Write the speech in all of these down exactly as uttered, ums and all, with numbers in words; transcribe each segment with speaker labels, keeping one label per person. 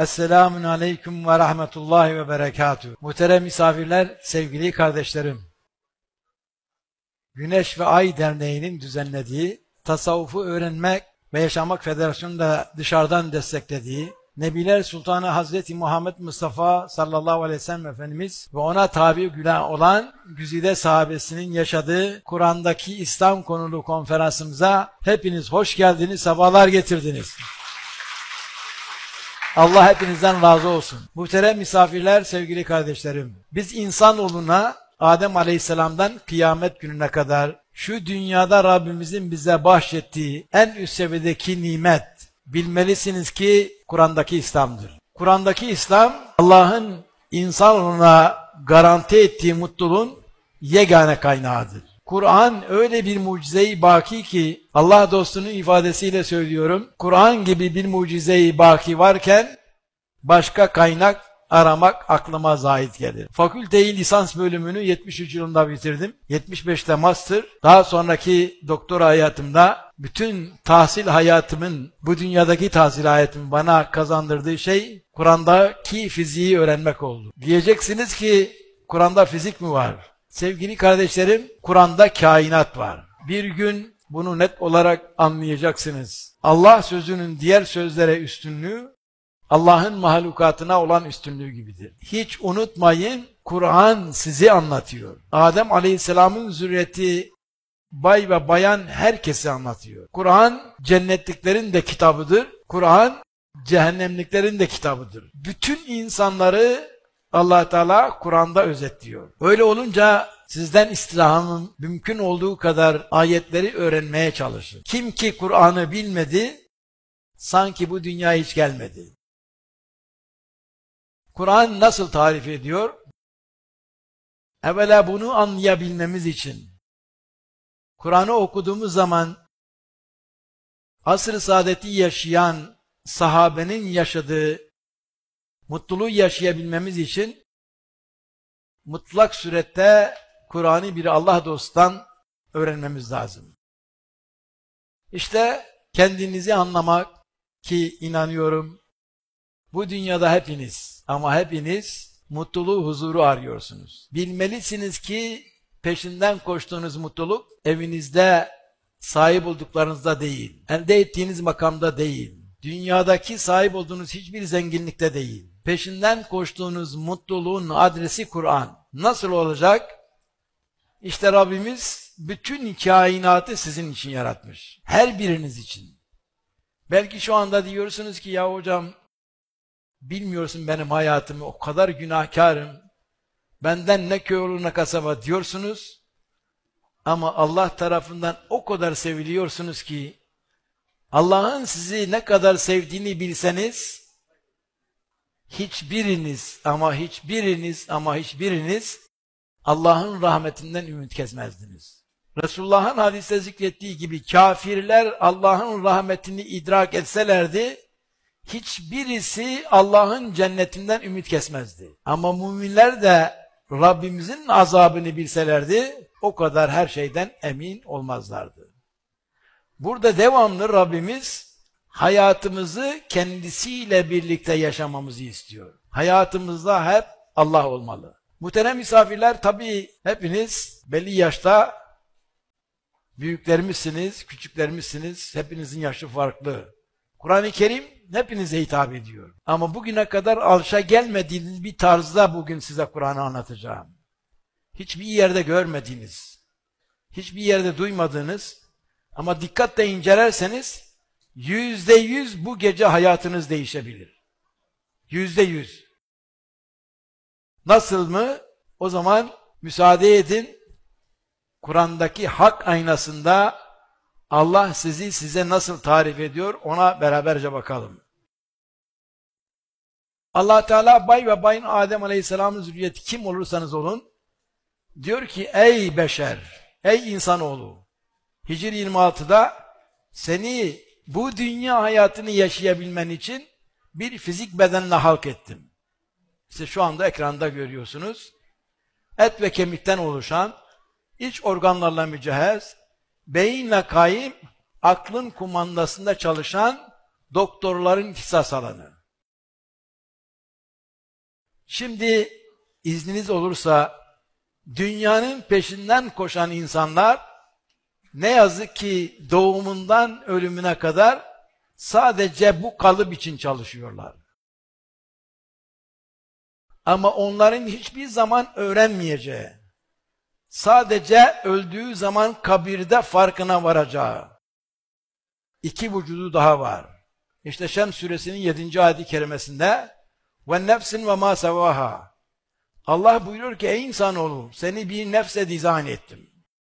Speaker 1: Esselamun Aleyküm ve Rahmetullahi ve Berekatuhu. Muhterem misafirler, sevgili kardeşlerim. Güneş ve Ay Derneği'nin düzenlediği, Tasavvufu Öğrenmek ve Yaşamak Federasyonu da dışarıdan desteklediği, Nebiler Sultanı Hazreti Muhammed Mustafa sallallahu aleyhi ve sellem Efendimiz ve ona tabi gülen olan güzide sahabesinin yaşadığı Kur'an'daki İslam konulu konferansımıza hepiniz hoş geldiniz, sefalar getirdiniz. Allah hepinizden razı olsun. Muhterem misafirler, sevgili kardeşlerim. Biz insanoğluna Adem Aleyhisselam'dan kıyamet gününe kadar şu dünyada Rabbimizin bize bahşettiği en üst seviyedeki nimet, bilmelisiniz ki Kur'an'daki İslam'dır. Kur'an'daki İslam, Allah'ın insanoğluna garanti ettiği mutluluğun yegane kaynağıdır. Kur'an öyle bir mucize-i baki ki, Allah dostunun ifadesiyle söylüyorum, Kur'an gibi bir mucize-i baki varken başka kaynak aramak aklıma zahit gelir. Fakülteyi lisans bölümünü yetmiş üç yılında bitirdim. yetmiş beşte master. Daha sonraki doktora hayatımda bütün tahsil hayatımın, bu dünyadaki tahsil hayatımın bana kazandırdığı şey Kur'an'daki fiziği öğrenmek oldu. Diyeceksiniz ki Kur'an'da fizik mi var? Sevgili kardeşlerim, Kur'an'da kainat var. Bir gün bunu net olarak anlayacaksınız. Allah sözünün diğer sözlere üstünlüğü, Allah'ın mahlukatına olan üstünlüğü gibidir. Hiç unutmayın, Kur'an sizi anlatıyor. Adem Aleyhisselam'ın zürriyeti, bay ve bayan herkesi anlatıyor. Kur'an cennetliklerin de kitabıdır. Kur'an cehennemliklerin de kitabıdır. Bütün insanları Allah Teala Kur'an'da özetliyor. Öyle olunca sizden istirhamım mümkün olduğu kadar ayetleri öğrenmeye çalışın. Kim ki Kur'an'ı bilmedi, sanki bu dünyaya hiç gelmedi. Kur'an nasıl tarif ediyor? Evvela bunu anlayabilmemiz için Kur'an'ı okuduğumuz zaman asr-ı saadeti yaşayan sahabenin yaşadığı mutluluğu yaşayabilmemiz için mutlak surette Kur'an'ı bir Allah dosttan öğrenmemiz lazım. İşte kendinizi anlamak ki inanıyorum bu dünyada hepiniz ama hepiniz mutluluğu, huzuru arıyorsunuz. Bilmelisiniz ki peşinden koştuğunuz mutluluk evinizde sahip olduklarınızda değil, elde ettiğiniz makamda değil, dünyadaki sahip olduğunuz hiçbir zenginlikte değil. Peşinden koştuğunuz mutluluğun adresi Kur'an. Nasıl olacak? İşte Rabbimiz bütün kainatı sizin için yaratmış. Her biriniz için. Belki şu anda diyorsunuz ki ya hocam bilmiyorsun benim hayatımı, o kadar günahkarım. Benden ne köy olur ne kasaba diyorsunuz. Ama Allah tarafından o kadar seviliyorsunuz ki Allah'ın sizi ne kadar sevdiğini bilseniz hiçbiriniz ama hiçbiriniz ama hiçbiriniz Allah'ın rahmetinden ümit kesmezdiniz. Resulullah'ın hadiste zikrettiği gibi kafirler Allah'ın rahmetini idrak etselerdi hiçbirisi Allah'ın cennetinden ümit kesmezdi. Ama müminler de Rabbimizin azabını bilselerdi o kadar her şeyden emin olmazlardı. Burada devamlı Rabbimiz hayatımızı kendisiyle birlikte yaşamamızı istiyor. Hayatımızda hep Allah olmalı. Muhterem misafirler, tabii hepiniz belli yaşta büyüklerimizsiniz, küçüklerimizsiniz. Hepinizin yaşı farklı. Kur'an-ı Kerim hepinize hitap ediyor. Ama bugüne kadar alışa gelmediğiniz bir tarzda bugün size Kur'an'ı anlatacağım. Hiçbir yerde görmediğiniz, hiçbir yerde duymadığınız ama dikkatle incelerseniz yüzde yüz bu gece hayatınız değişebilir. Yüzde yüz. Nasıl mı? O zaman müsaade edin. Kur'an'daki hak aynasında Allah sizi size nasıl tarif ediyor ona beraberce bakalım. Allah Teala bay ve bayın Adem Aleyhisselam'ın zürriyeti kim olursanız olun diyor ki ey beşer, ey insanoğlu, Hicr yirmi altıda seni bu dünya hayatını yaşayabilmen için bir fizik bedenle halk ettim. İşte şu anda ekranda görüyorsunuz. Et ve kemikten oluşan, iç organlarla mücehhez, beyinle kaim, aklın kumandasında çalışan doktorların ihtisas alanı. Şimdi izniniz olursa dünyanın peşinden koşan insanlar ne yazık ki doğumundan ölümüne kadar sadece bu kalıp için çalışıyorlar. Ama onların hiçbir zaman öğrenmeyeceği, sadece öldüğü zaman kabirde farkına varacağı iki vücudu daha var. İşte Şems suresinin yedinci ayet-i kerimesinde ve nefsin ve ma sevaha. Allah buyuruyor ki ey insanoğlu seni bir nefse dizayn ettim.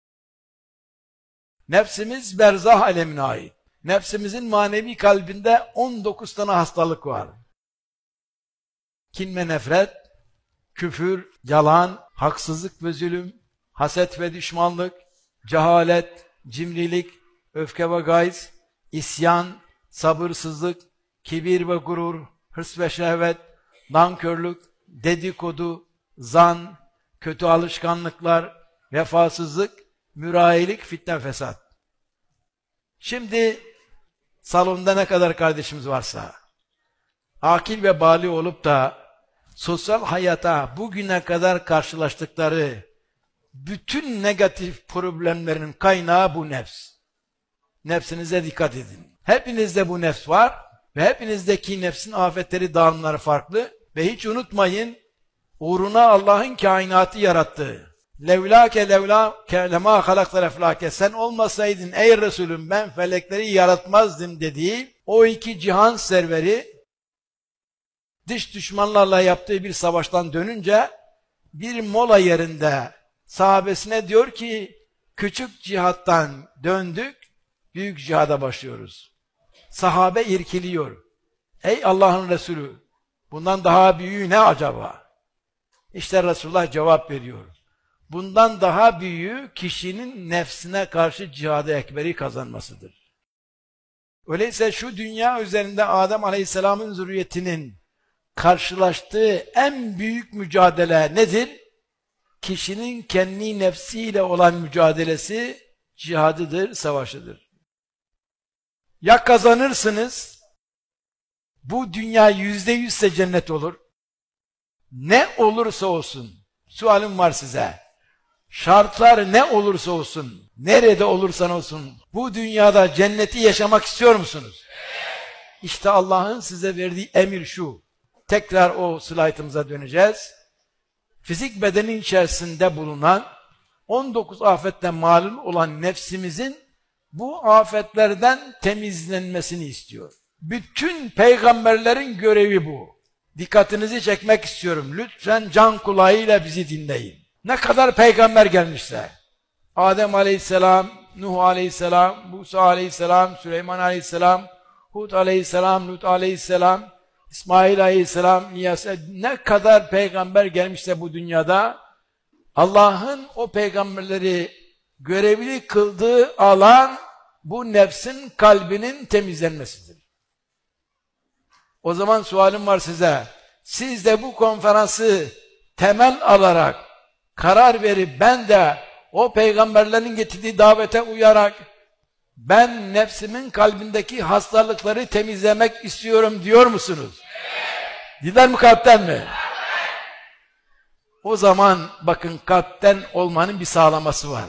Speaker 1: Nefsimiz berzah alemine ait. Nefsimizin manevi kalbinde on dokuz tane hastalık var. Kin ve nefret, küfür, yalan, haksızlık ve zulüm, haset ve düşmanlık, cehalet, cimrilik, öfke ve gayz, isyan, sabırsızlık, kibir ve gurur, hırs ve şehvet, nankörlük, dedikodu, zan, kötü alışkanlıklar, vefasızlık, mürayilik, fitne, fesat. Şimdi salonda ne kadar kardeşimiz varsa, akil ve bali olup da sosyal hayata bugüne kadar karşılaştıkları bütün negatif problemlerin kaynağı bu nefs. Nefsinize dikkat edin. Hepinizde bu nefs var ve hepinizdeki nefsin afetleri, dağılımları farklı ve hiç unutmayın uğruna Allah'ın kainatı yarattı. Levlâke levlâke lemâ halaktar eflâke sen olmasaydın ey Resulüm ben felekleri yaratmazdım dediği o iki cihan serveri dış düşmanlarla yaptığı bir savaştan dönünce bir mola yerinde sahabesine diyor ki küçük cihattan döndük büyük cihada başlıyoruz. Sahabe irkiliyor. Ey Allah'ın Resulü bundan daha büyüğü ne acaba? İşte Resulullah cevap veriyor. Bundan daha büyüğü kişinin nefsine karşı cihad-ı ekberi kazanmasıdır. Öyleyse şu dünya üzerinde Adem Aleyhisselam'ın zürriyetinin karşılaştığı en büyük mücadele nedir? Kişinin kendi nefsiyle olan mücadelesi cihadıdır, savaşıdır. Ya kazanırsınız, bu dünya yüzde yüzse cennet olur. Ne olursa olsun, sualim var size. Şartlar ne olursa olsun, nerede olursan olsun, bu dünyada cenneti yaşamak istiyor musunuz? İşte Allah'ın size verdiği emir şu. Tekrar o slaytımıza döneceğiz. Fizik bedenin içerisinde bulunan on dokuz afetten malum olan nefsimizin bu afetlerden temizlenmesini istiyor. Bütün peygamberlerin görevi bu. Dikkatinizi çekmek istiyorum. Lütfen can kulağıyla bizi dinleyin. Ne kadar peygamber gelmişse, Adem Aleyhisselam, Nuh Aleyhisselam, Musa Aleyhisselam, Süleyman Aleyhisselam, Hud Aleyhisselam, Lut Aleyhisselam, İsmail Aleyhisselam, İlyas, ne kadar peygamber gelmişse bu dünyada, Allah'ın o peygamberleri görevli kıldığı alan, bu nefsin kalbinin temizlenmesidir. O zaman sualim var size, siz de bu konferansı temel alarak, karar verip ben de o peygamberlerin getirdiği davete uyarak ben nefsimin kalbindeki hastalıkları temizlemek istiyorum diyor musunuz? Evet. Diler mi kalpten mi? Evet. O zaman bakın kalpten olmanın bir sağlaması var.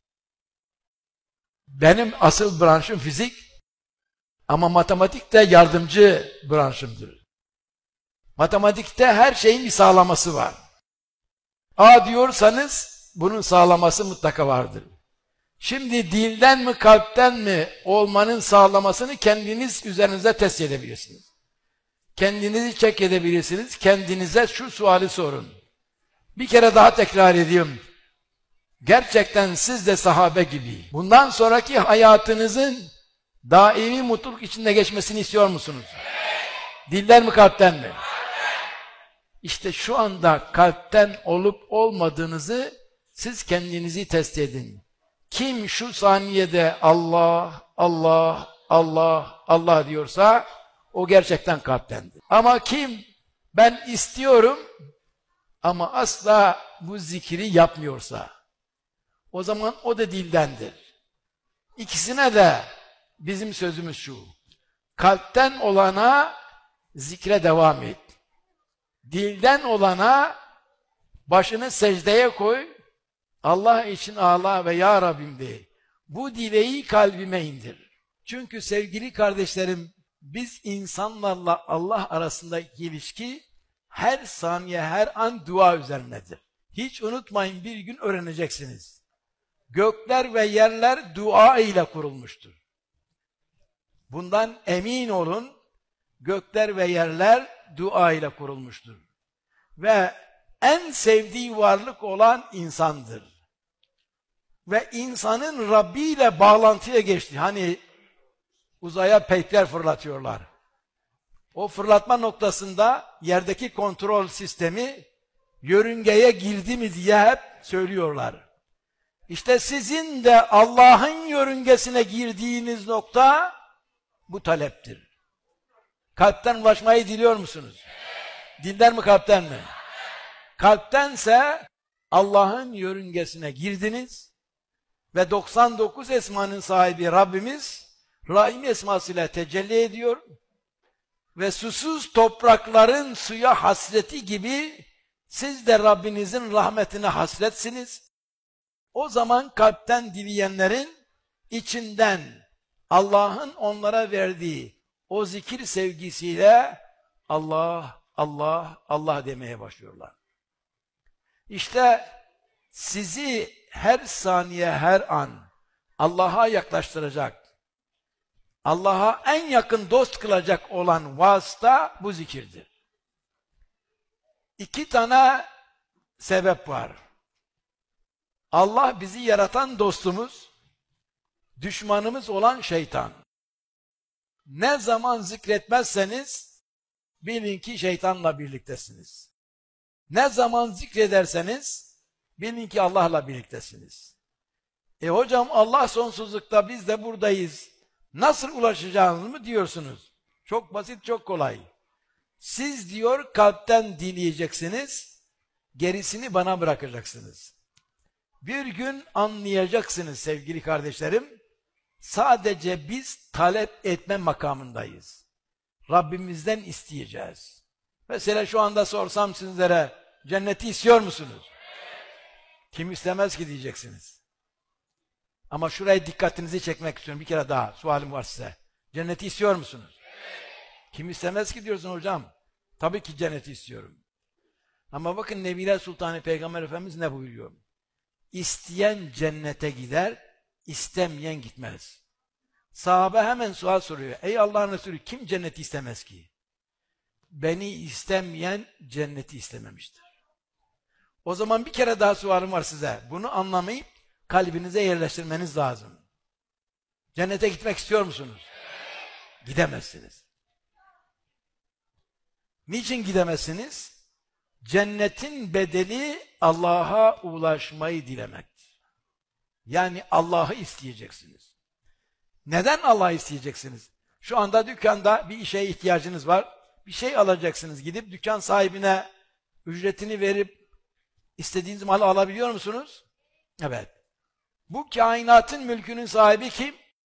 Speaker 1: Benim asıl branşım fizik ama matematik de yardımcı branşımdır. Matematikte her şeyin bir sağlaması var. A diyorsanız bunun sağlaması mutlaka vardır. Şimdi dilden mi kalpten mi olmanın sağlamasını kendiniz üzerinize test edebilirsiniz. Kendinizi çek edebilirsiniz. Kendinize şu suali sorun. Bir kere daha tekrar ediyorum. Gerçekten siz de sahabe gibi bundan sonraki hayatınızın daimi mutluluk içinde geçmesini istiyor musunuz? Evet. Dilden mi kalpten mi? İşte şu anda kalpten olup olmadığınızı siz kendinizi test edin. Kim şu saniyede Allah, Allah, Allah, Allah diyorsa o gerçekten kalptendir. Ama kim ben istiyorum ama asla bu zikri yapmıyorsa o zaman o da dildendir. İkisine de bizim sözümüz şu. Kalpten olana zikre devam et. Dilden olana başını secdeye koy, Allah için ağla ve ya Rabbim de. Bu dileği kalbime indir. Çünkü sevgili kardeşlerim, biz insanlarla Allah arasındaki ilişki her saniye, her an dua üzerinedir. Hiç unutmayın, bir gün öğreneceksiniz. Gökler ve yerler dua ile kurulmuştur. Bundan emin olun, gökler ve yerler dua ile kurulmuştur. Ve en sevdiği varlık olan insandır. Ve insanın Rabbi ile bağlantıya geçti. Hani uzaya peykler fırlatıyorlar. O fırlatma noktasında yerdeki kontrol sistemi yörüngeye girdi mi diye hep söylüyorlar. İşte sizin de Allah'ın yörüngesine girdiğiniz nokta bu taleptir. Kalpten ulaşmayı diliyor musunuz? Dilden mi, kalpten mi? Kalptense Allah'ın yörüngesine girdiniz ve doksan dokuz esmanın sahibi Rabbimiz Rahim esmasıyla tecelli ediyor ve susuz toprakların suya hasreti gibi siz de Rabbinizin rahmetine hasretsiniz. O zaman kalpten dileyenlerin içinden Allah'ın onlara verdiği o zikir sevgisiyle Allah, Allah, Allah demeye başlıyorlar. İşte sizi her saniye, her an Allah'a yaklaştıracak, Allah'a en yakın dost kılacak olan vasıta bu zikirdir. İki tane sebep var. Allah bizi yaratan dostumuz, düşmanımız olan şeytan. Ne zaman zikretmezseniz bilin ki şeytanla birliktesiniz. Ne zaman zikrederseniz bilin ki Allah'la birliktesiniz. E hocam, Allah sonsuzlukta, biz de buradayız. Nasıl ulaşacağınız mı diyorsunuz? Çok basit, çok kolay. Siz diyor kalpten dileyeceksiniz, gerisini bana bırakacaksınız. Bir gün anlayacaksınız sevgili kardeşlerim, sadece biz talep etme makamındayız. Rabbimizden isteyeceğiz. Mesela şu anda sorsam sizlere, cenneti istiyor musunuz? Kim istemez ki diyeceksiniz. Ama şuraya dikkatinizi çekmek istiyorum. Bir kere daha sualim var size. Cenneti istiyor musunuz? Kim istemez ki diyorsun hocam? Tabii ki cenneti istiyorum. Ama bakın Nebiler Sultanı Peygamber Efendimiz ne buyuruyor? İsteyen cennete gider, istemeyen gitmez. Sahabe hemen sual soruyor. Ey Allah'ın Resulü, kim cenneti istemez ki? Beni istemeyen cenneti istememiştir. O zaman bir kere daha sualım var size. Bunu anlamayıp kalbinize yerleştirmeniz lazım. Cennete gitmek istiyor musunuz? Gidemezsiniz. Niçin gidemezsiniz? Cennetin bedeli Allah'a ulaşmayı dilemektir. Yani Allah'ı isteyeceksiniz. Neden Allah'ı isteyeceksiniz? Şu anda dükkanda bir şeye ihtiyacınız var. Bir şey alacaksınız. Gidip dükkan sahibine ücretini verip istediğiniz malı alabiliyor musunuz? Evet. Bu kainatın mülkünün sahibi kim?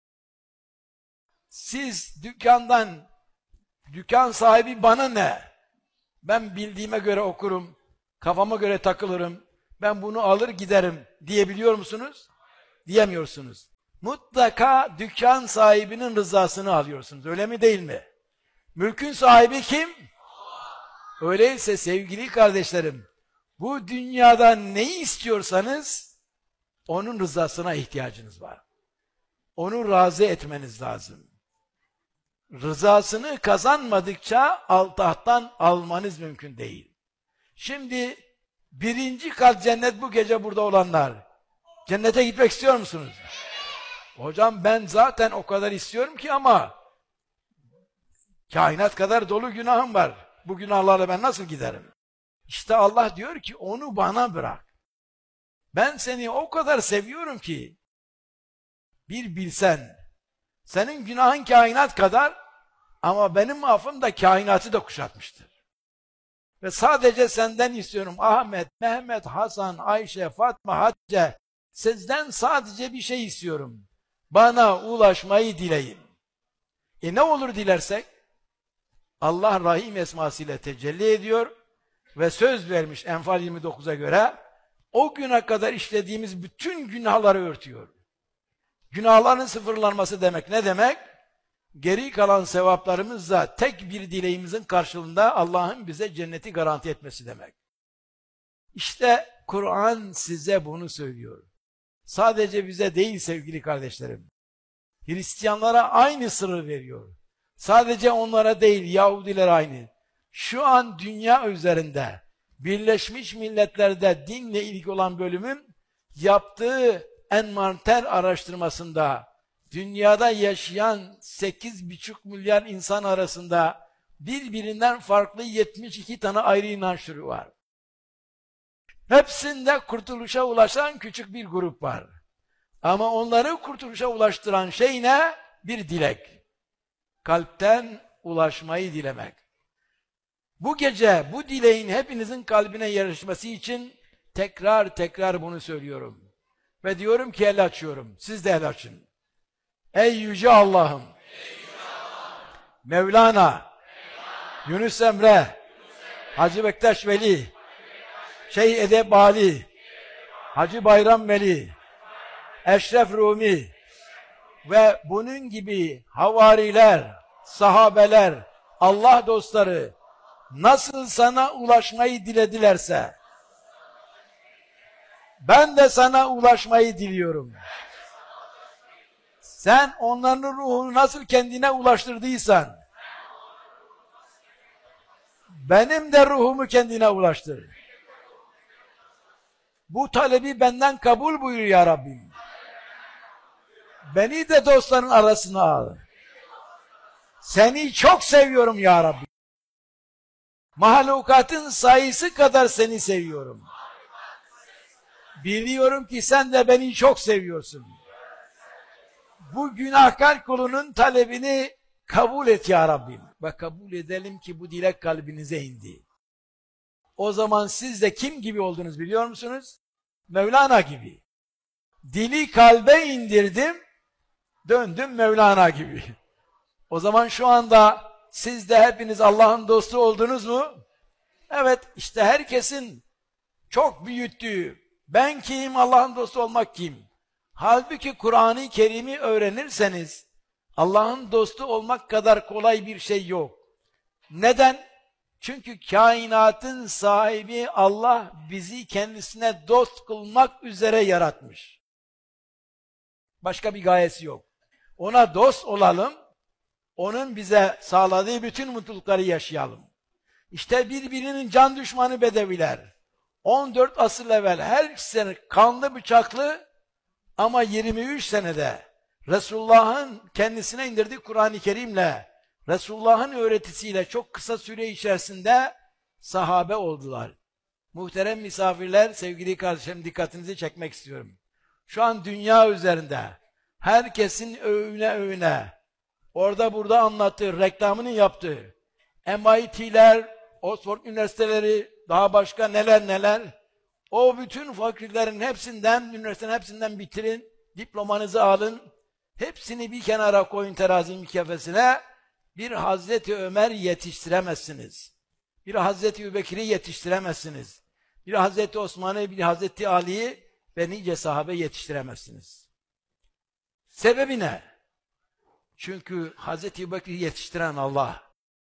Speaker 1: Siz dükkandan, dükkan sahibi bana ne? Ben bildiğime göre okurum, kafama göre takılırım, ben bunu alır giderim diyebiliyor musunuz? Diyemiyorsunuz. Mutlaka dükkan sahibinin rızasını alıyorsunuz. Öyle mi, değil mi? Mülkün sahibi kim? Öyleyse sevgili kardeşlerim, bu dünyada neyi istiyorsanız onun rızasına ihtiyacınız var. Onu razı etmeniz lazım. Rızasını kazanmadıkça altahtan almanız mümkün değil. Şimdi birinci kat cennet bu gece burada olanlar. Cennete gitmek istiyor musunuz? Hocam ben zaten o kadar istiyorum ki ama kainat kadar dolu günahım var. Bu günahlarla ben nasıl giderim? İşte Allah diyor ki onu bana bırak. Ben seni o kadar seviyorum ki bir bilsen, senin günahın kainat kadar ama benim affım da kainatı da kuşatmıştır. Ve sadece senden istiyorum Ahmet, Mehmet, Hasan, Ayşe, Fatma, Hatice, sizden sadece bir şey istiyorum. Bana ulaşmayı dileyin. E ne olur dilersek? Allah Rahim esmasıyla tecelli ediyor ve söz vermiş Enfal yirmi dokuza göre, o güne kadar işlediğimiz bütün günahları örtüyor. Günahların sıfırlanması demek ne demek? Geri kalan sevaplarımızla tek bir dileğimizin karşılığında Allah'ın bize cenneti garanti etmesi demek. İşte Kur'an size bunu söylüyor. Sadece bize değil sevgili kardeşlerim. Hristiyanlara aynı sırrı veriyor. Sadece onlara değil, Yahudiler aynı. Şu an dünya üzerinde Birleşmiş Milletler'de dinle ilgili olan bölümün yaptığı envanter araştırmasında dünyada yaşayan sekiz buçuk milyar insan arasında birbirinden farklı yetmiş iki tane ayrı inanç türü var. Hepsinde kurtuluşa ulaşan küçük bir grup var. Ama onları kurtuluşa ulaştıran şey ne? Bir dilek. Kalpten ulaşmayı dilemek. Bu gece bu dileğin hepinizin kalbine yerleşmesi için tekrar tekrar bunu söylüyorum. Ve diyorum ki el açıyorum. Siz de el açın. Ey Yüce Allah'ım, Mevlana, Mevlana, Yunus Emre, Yunus Emre, Hacı Bektaş Veli, Şeyh Edeb Ali, Hacı Bayram Veli, Eşref Rumi ve bunun gibi havariler, sahabeler, Allah dostları nasıl sana ulaşmayı diledilerse ben de sana ulaşmayı diliyorum. Sen onların ruhunu nasıl kendine ulaştırdıysan benim de ruhumu kendine ulaştır. Bu talebi benden kabul buyur ya Rabbim. Beni de dostların arasına al. Seni çok seviyorum ya Rabbim. Mahlukatın sayısı kadar seni seviyorum. Biliyorum ki sen de beni çok seviyorsun. Bu günahkar kulunun talebini kabul et ya Rabbim. Ve kabul edelim ki bu dilek kalbinize indi. O zaman siz de kim gibi oldunuz biliyor musunuz? Mevlana gibi. Dili kalbe indirdim, döndüm Mevlana gibi. O zaman şu anda siz de hepiniz Allah'ın dostu oldunuz mu? Evet, işte herkesin çok büyüttüğü, ben kim, Allah'ın dostu olmak kim? Halbuki Kur'an-ı Kerim'i öğrenirseniz, Allah'ın dostu olmak kadar kolay bir şey yok. Neden? Çünkü kainatın sahibi Allah bizi kendisine dost kılmak üzere yaratmış. Başka bir gayesi yok. Ona dost olalım, onun bize sağladığı bütün mutlulukları yaşayalım. İşte birbirinin can düşmanı Bedeviler, on dört asır evvel her sene kanlı bıçaklı ama yirmi üç senede Resulullah'ın kendisine indirdiği Kur'an-ı Kerim'le, Resulullah'ın öğretisiyle çok kısa süre içerisinde sahabe oldular. Muhterem misafirler, sevgili kardeşlerim, dikkatinizi çekmek istiyorum. Şu an dünya üzerinde herkesin övüne övüne, orada burada anlattığı, reklamını yaptığı, M I T'ler, Oxford üniversiteleri, daha başka neler neler, o bütün fakirlerin hepsinden, üniversitenin hepsinden bitirin, diplomanızı alın, hepsini bir kenara koyun terazinin kefesine, bir Hazreti Ömer yetiştiremezsiniz. Bir Hazreti Ebubekir'i yetiştiremezsiniz. Bir Hazreti Osman'ı, bir Hazreti Ali'yi ve nice sahabe yetiştiremezsiniz. Sebebi ne? Çünkü Hazreti Ebubekir'i yetiştiren Allah.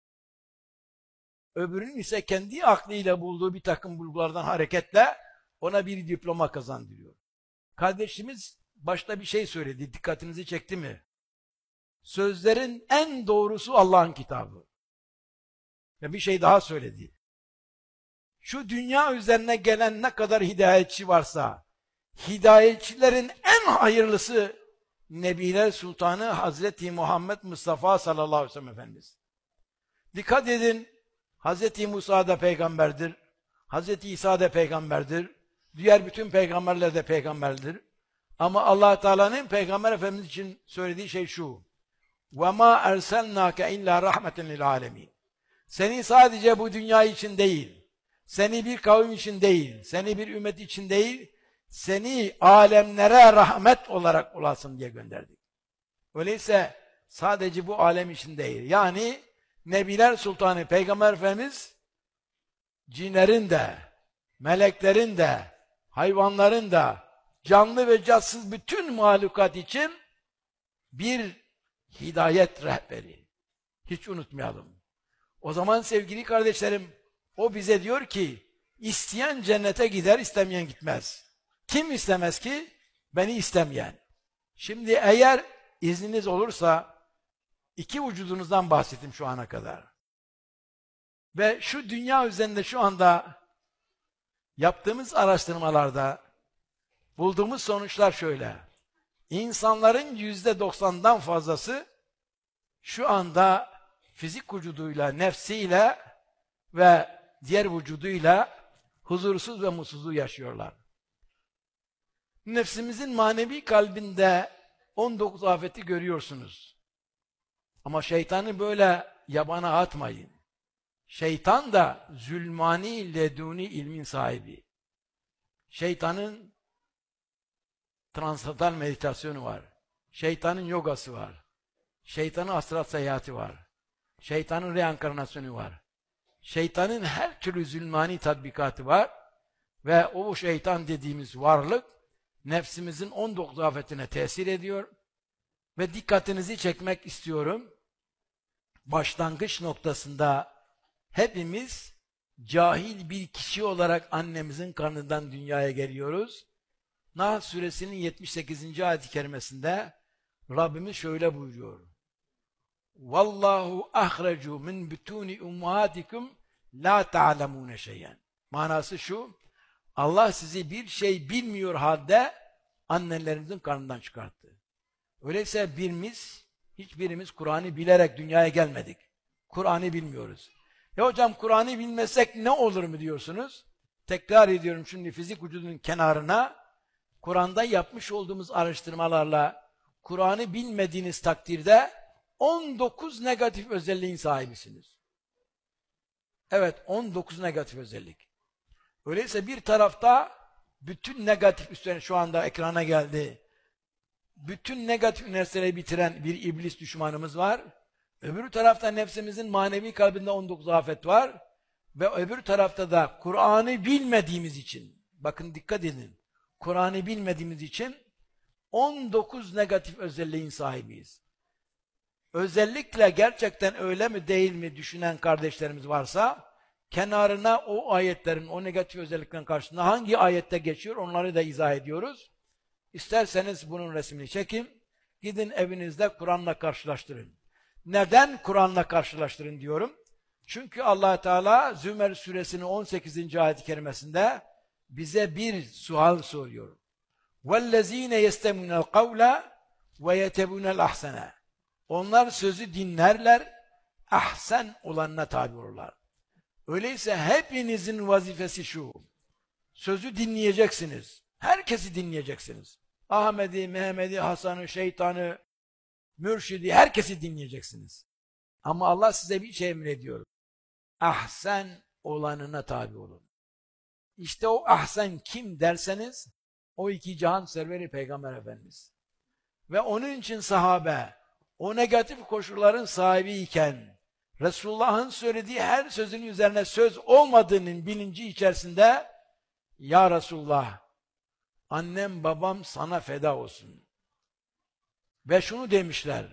Speaker 1: Öbürünün ise kendi aklıyla bulduğu bir takım bulgulardan hareketle ona bir diploma kazandırıyor. Kardeşimiz başta bir şey söyledi, dikkatinizi çekti mi? Sözlerin en doğrusu Allah'ın kitabı. Ve bir şey daha söyledi. Şu dünya üzerine gelen ne kadar hidayetçi varsa, hidayetçilerin en hayırlısı Nebiler Sultanı Hazreti Muhammed Mustafa sallallahu aleyhi ve sellem Efendimiz. Dikkat edin, Hazreti Musa da peygamberdir, Hazreti İsa da peygamberdir, diğer bütün peygamberler de peygamberdir. Ama Allah Teala'nın Peygamber Efendimiz için söylediği şey şu: وَمَا اَرْسَلْنَاكَ اِلَّا رَحْمَةً لِلْعَالَمِينَ. Seni sadece bu dünya için değil, seni bir kavim için değil, seni bir ümmet için değil, seni alemlere rahmet olarak olasın diye gönderdik. Öyleyse sadece bu alem için değil. Yani Nebiler Sultanı Peygamber Efendimiz cinlerin de, meleklerin de, hayvanların da, canlı ve cansız bütün mahlukat için bir hidayet rehberi. Hiç unutmayalım. O zaman sevgili kardeşlerim, o bize diyor ki, isteyen cennete gider, istemeyen gitmez. Kim istemez ki? Beni istemeyen. Şimdi eğer izniniz olursa, iki vücudunuzdan bahsettim şu ana kadar. Ve şu dünya üzerinde şu anda yaptığımız araştırmalarda bulduğumuz sonuçlar şöyle. İnsanların yüzde doksandan fazlası şu anda fizik vücuduyla, nefsiyle ve diğer vücuduyla huzursuz ve mutsuzluğu yaşıyorlar. Nefsimizin manevi kalbinde on dokuz afeti görüyorsunuz. Ama şeytanı böyle yabana atmayın. Şeytan da zulmani leduni ilmin sahibi. Şeytanın transantal meditasyonu var. Şeytanın yogası var. Şeytanın astral seyahati var. Şeytanın reenkarnasyonu var. Şeytanın her türlü zulmani tatbikatı var. Ve o şeytan dediğimiz varlık nefsimizin on dokuz afetine tesir ediyor. Ve dikkatinizi çekmek istiyorum. Başlangıç noktasında hepimiz cahil bir kişi olarak annemizin karnından dünyaya geliyoruz. Nahl suresinin yetmiş sekizinci ayet-i kerimesinde Rabbimiz şöyle buyuruyor. Vallahu ahrecu min bütuni ummahatikum la ta'lemune şeyen. Manası şu, Allah sizi bir şey bilmiyor halde annelerinizin karnından çıkarttı. Öyleyse birimiz, hiçbirimiz Kur'an'ı bilerek dünyaya gelmedik. Kur'an'ı bilmiyoruz. Ya hocam Kur'an'ı bilmesek ne olur mu diyorsunuz? Tekrar ediyorum şimdi fizik vücudunun kenarına Kur'an'da yapmış olduğumuz araştırmalarla Kur'an'ı bilmediğiniz takdirde on dokuz negatif özelliğin sahibisiniz. Evet, on dokuz negatif özellik. Öyleyse bir tarafta bütün negatif üstlerine şu anda ekrana geldi. Bütün negatif üniversiteleri bitiren bir iblis düşmanımız var. Öbür tarafta nefsimizin manevi kalbinde on dokuz afet var. Ve öbür tarafta da Kur'an'ı bilmediğimiz için, bakın dikkat edin, Kur'an'ı bilmediğimiz için on dokuz negatif özelliğin sahibiyiz. Özellikle gerçekten öyle mi değil mi düşünen kardeşlerimiz varsa, kenarına o ayetlerin, o negatif özelliklerin karşısında hangi ayette geçiyor onları da izah ediyoruz. İsterseniz bunun resmini çekin, gidin evinizde Kur'an'la karşılaştırın. Neden Kur'an'la karşılaştırın diyorum? Çünkü Allah Teala Zümer suresinin on sekizinci ayet-i kerimesinde bize bir sual soruyor. وَالَّذ۪ينَ يَسْتَمُونَ الْقَوْلَ وَيَتَبُونَ الْاَحْسَنَ. Onlar sözü dinlerler, ahsen olanına tabi olurlar. Öyleyse hepinizin vazifesi şu, sözü dinleyeceksiniz, herkesi dinleyeceksiniz. Ahmet'i, Mehmet'i, Hasan'ı, şeytanı, mürşidi, herkesi dinleyeceksiniz. Ama Allah size bir şey emrediyor. Ahsen olanına tabi olun. İşte o ahsen kim derseniz, o iki cihan serveri Peygamber Efendimiz. Ve onun için sahabe, o negatif koşulların sahibiyken, Resulullah'ın söylediği her sözün üzerine söz olmadığının bilinci içerisinde, Ya Resulullah, annem babam sana feda olsun. Ve şunu demişler,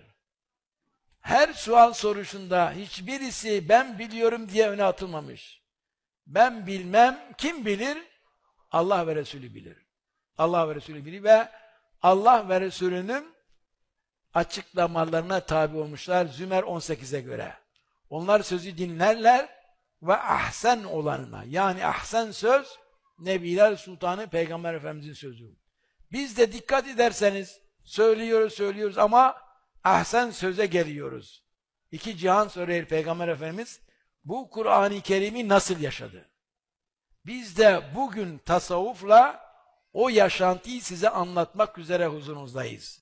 Speaker 1: her sual soruşunda hiçbirisi ben biliyorum diye öne atılmamış. Ben bilmem, kim bilir? Allah ve Resulü bilir. Allah ve Resulü bilir ve Allah ve Resulünün açıklamalarına tabi olmuşlar Zümer on sekize göre. Onlar sözü dinlerler ve ahsen olanına, yani ahsen söz, Nebiler Sultanı Peygamber Efendimizin sözü. Biz de dikkat ederseniz söylüyoruz söylüyoruz ama ahsen söze geliyoruz. İki cihan sonra Peygamber Efendimiz bu Kur'an-ı Kerim'i nasıl yaşadı? Biz de bugün tasavvufla o yaşantıyı size anlatmak üzere huzurunuzdayız.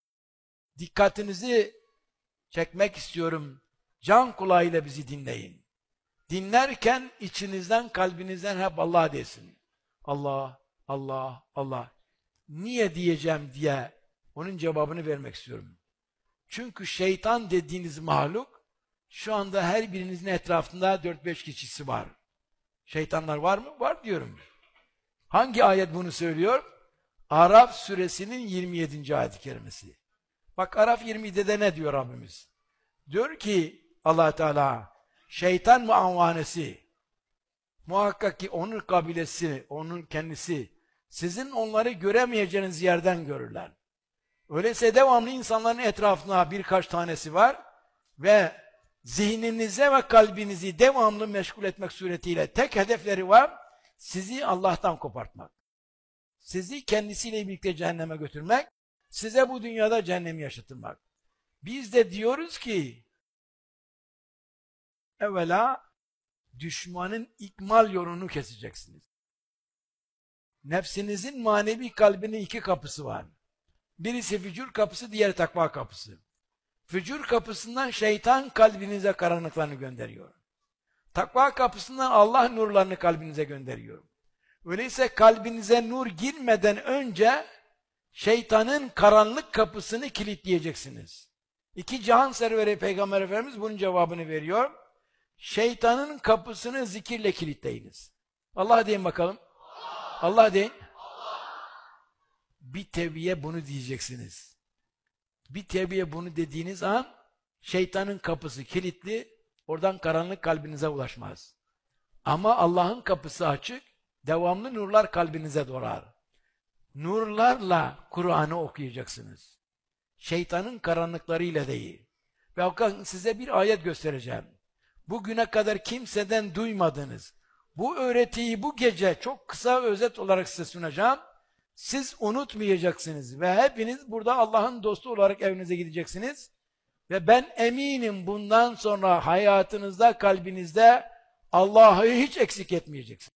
Speaker 1: Dikkatinizi çekmek istiyorum. Can kulağıyla bizi dinleyin. Dinlerken içinizden, kalbinizden hep Allah desin. Allah, Allah, Allah. Niye diyeceğim diye onun cevabını vermek istiyorum. Çünkü şeytan dediğiniz mahluk şu anda her birinizin etrafında dört beş kişisi var. Şeytanlar var mı? Var diyorum. Hangi ayet bunu söylüyor? Araf suresinin yirmi yedinci ayet-i kerimesi. Bak Araf yirmi yedide ne diyor Rabbimiz? Diyor ki Allah Teala, şeytan muavanesi, muhakkak ki onun kabilesi, onun kendisi, sizin onları göremeyeceğiniz yerden görürler. Öyleyse devamlı insanların etrafına birkaç tanesi var ve zihninize ve kalbinizi devamlı meşgul etmek suretiyle tek hedefleri var, sizi Allah'tan kopartmak. Sizi kendisiyle birlikte cehenneme götürmek, size bu dünyada cehennemi yaşatmak. Biz de diyoruz ki, evvela düşmanın ikmal yolunu keseceksiniz. Nefsinizin manevi kalbinin iki kapısı var. Birisi fücur kapısı, diğeri takva kapısı. Fücur kapısından şeytan kalbinize karanlıklarını gönderiyor. Takva kapısından Allah nurlarını kalbinize gönderiyor. Öyleyse kalbinize nur girmeden önce şeytanın karanlık kapısını kilitleyeceksiniz. İki cihan serveri Peygamber Efendimiz bunun cevabını veriyor. Şeytanın kapısını zikirle kilitleyiniz. Allah deyin bakalım. Allah, Allah deyin. Allah. Bir tebliğe bunu diyeceksiniz. Bir tebliğe bunu dediğiniz an şeytanın kapısı kilitli, oradan karanlık kalbinize ulaşmaz. Ama Allah'ın kapısı açık, devamlı nurlar kalbinize dolar. Nurlarla Kur'an'ı okuyacaksınız. Şeytanın karanlıklarıyla değil. Ve bakın size bir ayet göstereceğim. Bugüne kadar kimseden duymadınız. Bu öğretiyi bu gece çok kısa özet olarak size sunacağım. Siz unutmayacaksınız ve hepiniz burada Allah'ın dostu olarak evinize gideceksiniz. Ve ben eminim bundan sonra hayatınızda, kalbinizde Allah'ı hiç eksik etmeyeceksiniz.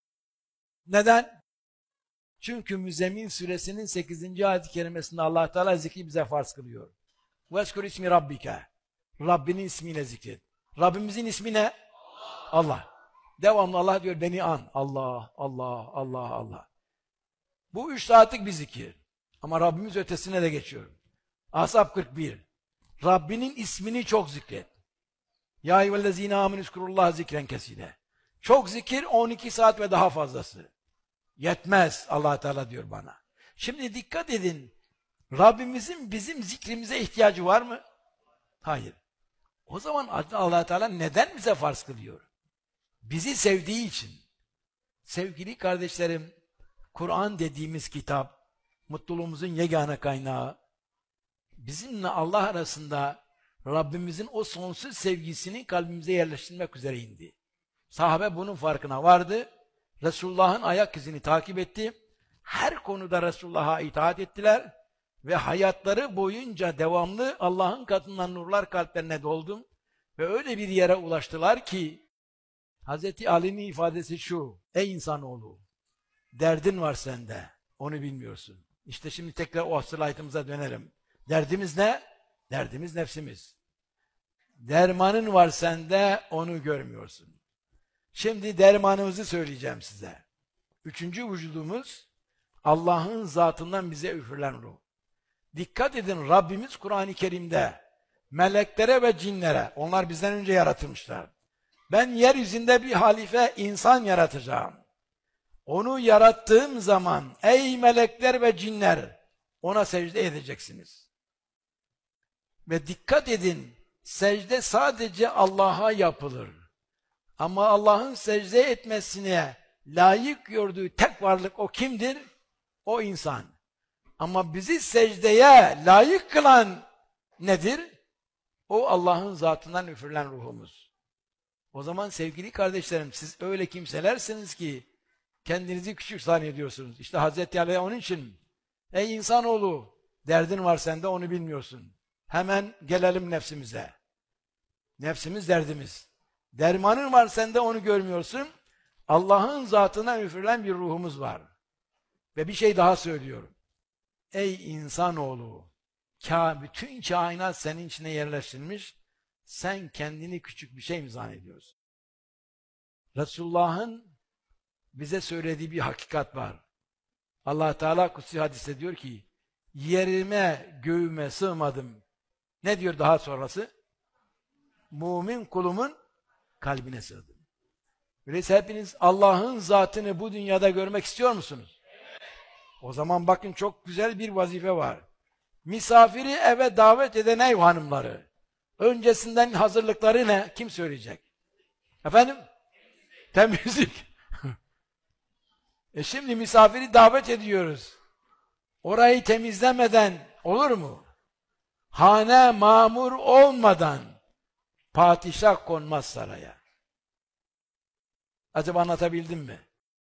Speaker 1: Neden? Çünkü Müzzemmil suresinin sekizinci ayet-i kerimesinde Allah Teala zikri bize farz kılıyor. وَاذْكُرْ ismi rabbike. Rabbinin ismiyle zikret. Rabbimizin ismi ne? Allah. Allah. Devamlı Allah diyor, beni an. Allah, Allah, Allah, Allah. Bu üç saatlik bir zikir. Ama Rabbimiz ötesine de geçiyor. Ashab kırk bir. Rabbinin ismini çok zikret. Ya eyyühellezine amenü zkurullah zikren kesire. Çok zikir on iki saat ve daha fazlası. Yetmez Allah Teala diyor bana. Şimdi dikkat edin. Rabbimizin bizim zikrimize ihtiyacı var mı? Hayır. O zaman Allah Teala neden bize farz kılıyor? Bizi sevdiği için. Sevgili kardeşlerim, Kur'an dediğimiz kitap, mutluluğumuzun yegane kaynağı, bizimle Allah arasında Rabbimizin o sonsuz sevgisini kalbimize yerleştirmek üzere indi. Sahabe bunun farkına vardı. Resulullah'ın ayak izini takip etti. Her konuda Resulullah'a itaat ettiler. Ve hayatları boyunca devamlı Allah'ın katından nurlar kalplerine doldu. Ve öyle bir yere ulaştılar ki, Hazreti Ali'nin ifadesi şu: ey insanoğlu, derdin var sende, onu bilmiyorsun. İşte şimdi tekrar o slaytımıza dönelim. Derdimiz ne? Derdimiz nefsimiz. Dermanın var sende, onu görmüyorsun. Şimdi dermanımızı söyleyeceğim size. Üçüncü vücudumuz, Allah'ın zatından bize üfürülen ruh. Dikkat edin, Rabbimiz Kur'an-ı Kerim'de meleklere ve cinlere, onlar bizden önce yaratılmışlar. Ben yeryüzünde bir halife insan yaratacağım. Onu yarattığım zaman ey melekler ve cinler ona secde edeceksiniz. Ve dikkat edin, secde sadece Allah'a yapılır. Ama Allah'ın secde etmesine layık gördüğü tek varlık o kimdir? O insan. Ama bizi secdeye layık kılan nedir? O Allah'ın zatından üfürülen ruhumuz. O zaman sevgili kardeşlerim, siz öyle kimselersiniz ki kendinizi küçük zannediyorsunuz. İşte Hazreti Ali onun için, ey insanoğlu, derdin var sende, onu bilmiyorsun. Hemen gelelim nefsimize. Nefsimiz derdimiz. Dermanın var sende, onu görmüyorsun. Allah'ın zatına üfürülen bir ruhumuz var. Ve bir şey daha söylüyorum. Ey insanoğlu, ka, bütün kainat senin içine yerleştirilmiş, sen kendini küçük bir şey mi zannediyorsun? Resulullah'ın bize söylediği bir hakikat var. Allah Teala kutsi hadiste diyor ki, yerime göğüme sığmadım. Ne diyor daha sonrası? Mümin kulumun kalbine sığdım. Öyleyse hepiniz Allah'ın zatını bu dünyada görmek istiyor musunuz? O zaman bakın çok güzel bir vazife var. Misafiri eve davet eden ev hanımları. Öncesinden hazırlıkları ne? Kim söyleyecek? Efendim? Temizlik. e şimdi misafiri davet ediyoruz. Orayı temizlemeden olur mu? Hane mamur olmadan padişah konmaz saraya. Acaba anlatabildim mi?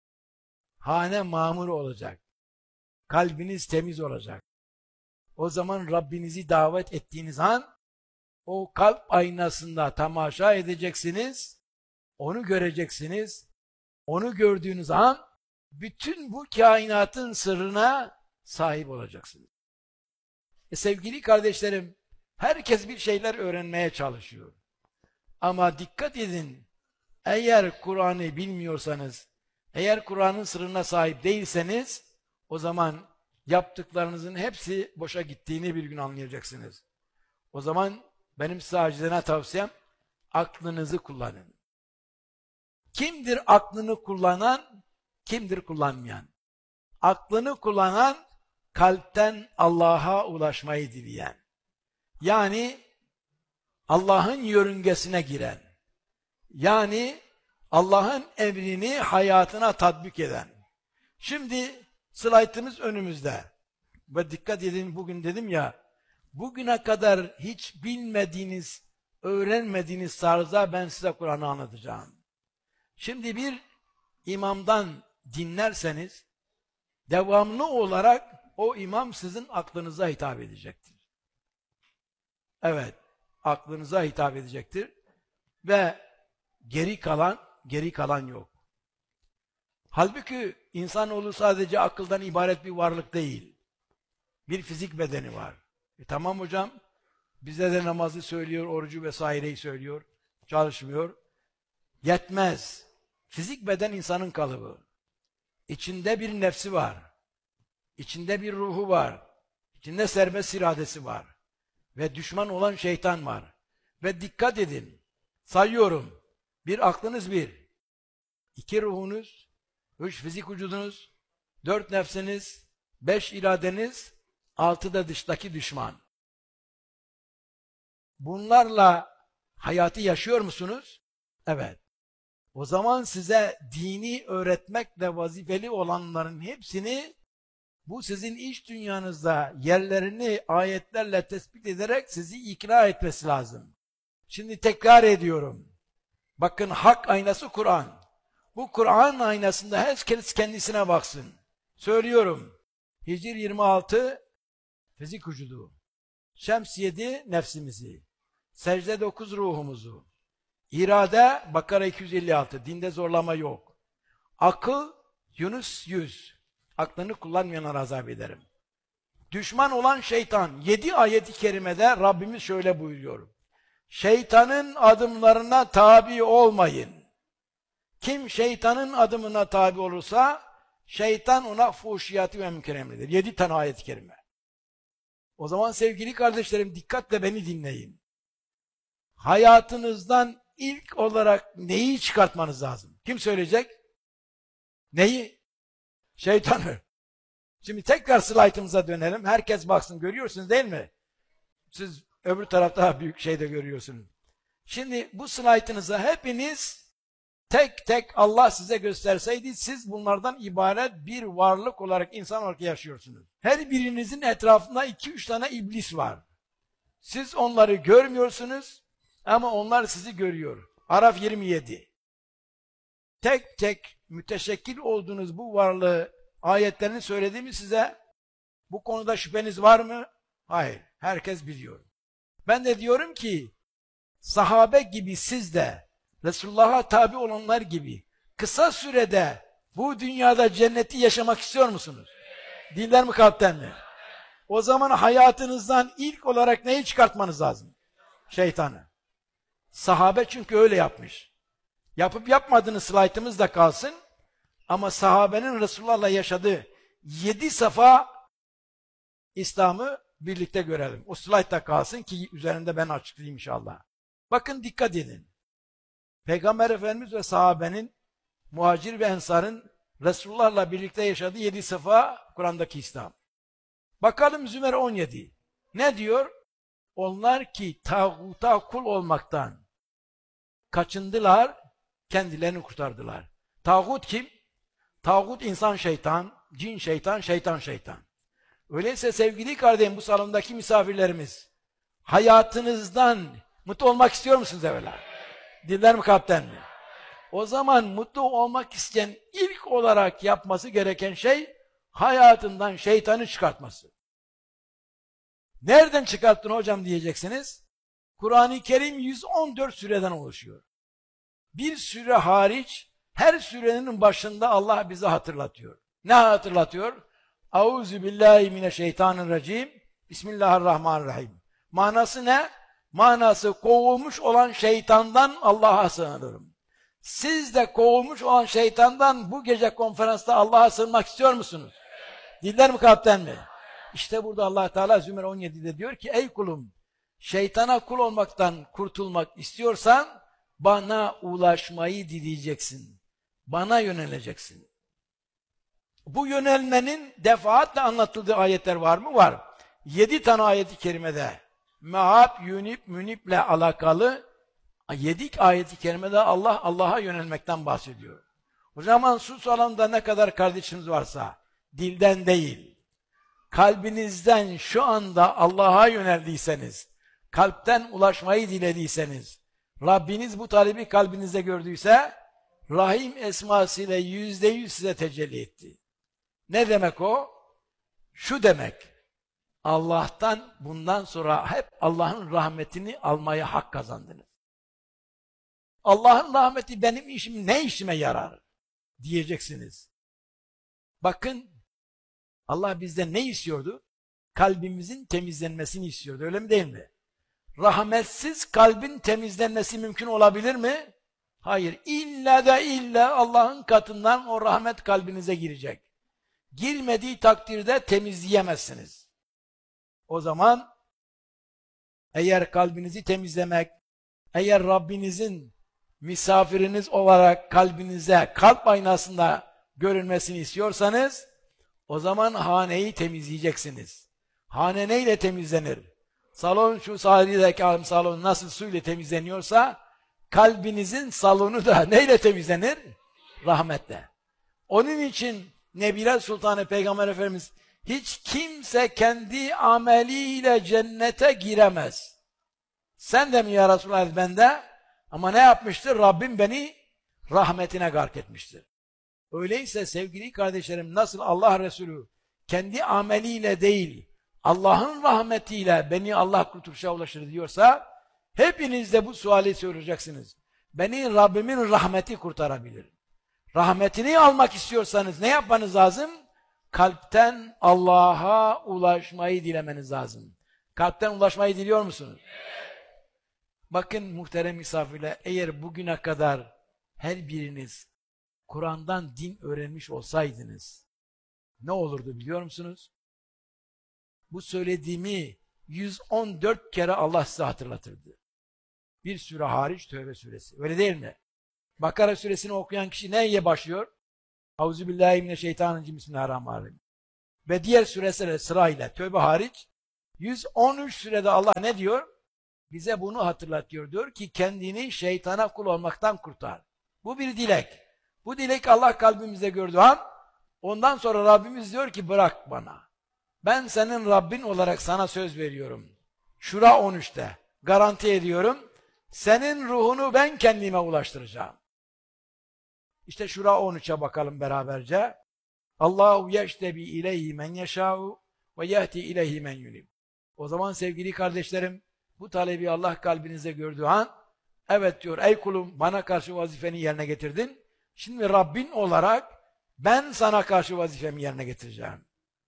Speaker 1: Hane mamur olacak. Kalbiniz temiz olacak. O zaman Rabbinizi davet ettiğiniz an o kalp aynasında tamaşa edeceksiniz. Onu göreceksiniz. Onu gördüğünüz an bütün bu kainatın sırrına sahip olacaksınız. E sevgili kardeşlerim, herkes bir şeyler öğrenmeye çalışıyor. Ama dikkat edin, eğer Kur'an'ı bilmiyorsanız, eğer Kur'an'ın sırrına sahip değilseniz, o zaman yaptıklarınızın hepsi boşa gittiğini bir gün anlayacaksınız. O zaman benim size acizane tavsiyem, aklınızı kullanın. Kimdir aklını kullanan, kimdir kullanmayan? Aklını kullanan, kalpten Allah'a ulaşmayı dileyen. Yani Allah'ın yörüngesine giren. Yani Allah'ın emrini hayatına tatbik eden. Şimdi slaytımız önümüzde. Ve dikkat edin, bugün dedim ya, bugüne kadar hiç bilmediğiniz, öğrenmediğiniz tarzda ben size Kur'an'ı anlatacağım. Şimdi bir imamdan dinlerseniz, devamlı olarak o imam sizin aklınıza hitap edecektir. Evet, aklınıza hitap edecektir. Ve geri kalan, geri kalan yok. Halbuki insanoğlu sadece akıldan ibaret bir varlık değil. Bir fizik bedeni var. E tamam hocam, bize de namazı söylüyor, orucu vesaireyi söylüyor, çalışmıyor. Yetmez. Fizik beden insanın kalıbı. İçinde bir nefsi var. İçinde bir ruhu var. İçinde serbest iradesi var. Ve düşman olan şeytan var. Ve dikkat edin, sayıyorum. Bir aklınız bir. İki ruhunuz, üç fizik vücudunuz, dört nefsiniz, beş iradeniz, altı da dıştaki düşman. Bunlarla hayatı yaşıyor musunuz? Evet. O zaman size dini öğretmekle vazifeli olanların hepsini bu sizin iç dünyanızda yerlerini ayetlerle tespit ederek sizi ikna etmesi lazım. Şimdi tekrar ediyorum. Bakın hak aynası Kur'an. Bu Kur'an aynasında herkes kendisine baksın. Söylüyorum. Hicr yirmi altı fizik vücudu. Şems yedi nefsimizi. Secde dokuz ruhumuzu. İrade Bakara iki yüz elli altı. Dinde zorlama yok. Akıl Yunus yüz. Aklını kullanmayanlara azap ederim. Düşman olan şeytan. yedi ayet-i kerimede Rabbimiz şöyle buyuruyor. Şeytanın adımlarına tabi olmayın. Kim şeytanın adımına tabi olursa şeytan ona fuhşiyatı ve münker emreder. Yedi tane ayet-i kerime. O zaman sevgili kardeşlerim dikkatle beni dinleyin. Hayatınızdan ilk olarak neyi çıkartmanız lazım? Kim söyleyecek? Neyi? Şeytanı. Şimdi tekrar slaytımıza dönelim. Herkes baksın. Görüyorsunuz değil mi? Siz öbür tarafta büyük şeyde görüyorsunuz. Şimdi bu slaytınıza hepiniz tek tek Allah size gösterseydi siz bunlardan ibaret bir varlık olarak, insan olarak yaşıyorsunuz. Her birinizin etrafında iki üç tane iblis var. Siz onları görmüyorsunuz ama onlar sizi görüyor. Araf yirmi yedi. Tek tek müteşekkil olduğunuz bu varlığı ayetlerini söylediğimi size, bu konuda şüpheniz var mı? Hayır. Herkes biliyor. Ben de diyorum ki sahabe gibi siz de Resulullah'a tabi olanlar gibi kısa sürede bu dünyada cenneti yaşamak istiyor musunuz? Dilden mi kalpten mi? O zaman hayatınızdan ilk olarak neyi çıkartmanız lazım? Şeytanı. Sahabe çünkü öyle yapmış. Yapıp yapmadığınız slaytımız da kalsın ama sahabenin Resulullah'la yaşadığı yedi safa İslam'ı birlikte görelim. O slayt da kalsın ki üzerinde ben açıklayayım inşallah. Bakın dikkat edin. Peygamber Efendimiz ve sahabenin Muhacir ve Ensar'ın Resulullah'la birlikte yaşadığı yedi sıfa Kur'an'daki İslam. Bakalım Zümer on yedi. Ne diyor? Onlar ki tağuta kul olmaktan kaçındılar, kendilerini kurtardılar. Tağut kim? Tağut insan şeytan, cin şeytan, şeytan şeytan. Öyleyse sevgili kardeşim, bu salondaki misafirlerimiz, hayatınızdan mutlu olmak istiyor musunuz evvela? Dilden mi kalpten mi? O zaman mutlu olmak isteyen ilk olarak yapması gereken şey, hayatından şeytanı çıkartması. Nereden çıkarttın hocam diyeceksiniz. Kur'an-ı Kerim yüz on dört sureden oluşuyor. Bir sure hariç, her surenin başında Allah bize hatırlatıyor. Ne hatırlatıyor? Euzubillahimineşşeytanirracim. Bismillahirrahmanirrahim. Manası ne? Manası kovulmuş olan şeytandan Allah'a sığınırım. Siz de kovulmuş olan şeytandan bu gece konferansta Allah'a sığınmak istiyor musunuz? Dilden mi kalpten mi? İşte burada Allah Teala Zümer on yedide diyor ki, ey kulum, şeytana kul olmaktan kurtulmak istiyorsan bana ulaşmayı dileyeceksin. Bana yöneleceksin. Bu yönelmenin defaatle anlatıldığı ayetler var mı? Var. Yedi tane ayet-i kerimede Mehab, Yunip, Münip'le alakalı yedi ayet-i kerimede Allah Allah'a yönelmekten bahsediyor. O zaman şu salonda ne kadar kardeşimiz varsa dilden değil, kalbinizden şu anda Allah'a yöneldiyseniz, kalpten ulaşmayı dilediyseniz, Rabbiniz bu talebi kalbinizde gördüyse, Rahim esmasıyla yüzde yüz size tecelli etti. Ne demek o? Şu demek, Allah'tan bundan sonra hep Allah'ın rahmetini almaya hak kazandınız. Allah'ın rahmeti benim işim ne işime yarar diyeceksiniz. Bakın, Allah bizden ne istiyordu? Kalbimizin temizlenmesini istiyordu, öyle mi değil mi? Rahmetsiz kalbin temizlenmesi mümkün olabilir mi? Hayır, illa da illa Allah'ın katından o rahmet kalbinize girecek. Girmediği takdirde temizleyemezsiniz. O zaman eğer kalbinizi temizlemek, eğer Rabbinizin misafiriniz olarak kalbinize, kalp aynasında görünmesini istiyorsanız, o zaman haneyi temizleyeceksiniz. Hane neyle temizlenir? Salon, şu sahildeki salon nasıl suyla temizleniyorsa, kalbinizin salonu da neyle temizlenir? Rahmetle. Onun için Nebiler Sultanı Peygamber Efendimiz, hiç kimse kendi ameliyle cennete giremez. Sen de mi ya Resulallah? Ben de. Ama ne yapmıştır? Rabbim beni rahmetine gark etmiştir. Öyleyse sevgili kardeşlerim, nasıl Allah Resulü kendi ameliyle değil, Allah'ın rahmetiyle beni Allah kurtuluşa ulaştırır diyorsa, hepiniz de bu suali soracaksınız. Beni Rabbimin rahmeti kurtarabilir. Rahmetini almak istiyorsanız ne yapmanız lazım? Kalpten Allah'a ulaşmayı dilemeniz lazım. Kalpten ulaşmayı diliyor musunuz? Bakın muhterem misafirler, eğer bugüne kadar her biriniz Kur'an'dan din öğrenmiş olsaydınız ne olurdu biliyor musunuz? Bu söylediğimi yüz on dört kere Allah size hatırlatırdı. Bir sure hariç, Tövbe suresi. Öyle değil mi? Bakara suresini okuyan kişi neye başlıyor? Euzubillahimineşşeytanirracim, Bismillahirrahmanirrahim. Ve diğer sureler sırayla, Tövbe hariç, yüz on üç surede Allah ne diyor? Bize bunu hatırlatıyor. Diyor ki kendini şeytana kul olmaktan kurtar. Bu bir dilek. Bu dilek Allah kalbimizde gördüğü an, ondan sonra Rabbimiz diyor ki bırak bana. Ben senin Rabbin olarak sana söz veriyorum. Şura on üçte garanti ediyorum. Senin ruhunu ben kendime ulaştıracağım. İşte Şura on üçe bakalım beraberce. Allahu yeştebi ileyhi men yeşâ'u ve yehti ileyhi men yunib. O zaman sevgili kardeşlerim, bu talebi Allah kalbinize gördüğü an, evet diyor, ey kulum bana karşı vazifeni yerine getirdin. Şimdi Rabbin olarak ben sana karşı vazifemi yerine getireceğim.